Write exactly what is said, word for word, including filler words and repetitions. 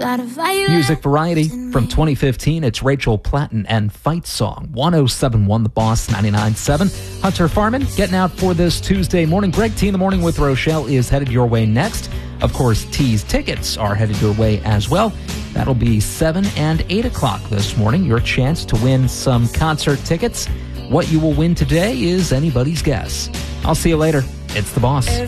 Music variety from twenty fifteen, it's Rachel Platten and Fight Song. one oh seven point one The Boss, ninety-nine point seven. Hunter Farman getting out for this Tuesday morning. Greg T in the Morning with Rochelle is headed your way next. Of course, T's tickets are headed your way as well. That'll be seven and eight o'clock this morning. Your chance to win some concert tickets. What you will win today is anybody's guess. I'll see you later. It's The Boss.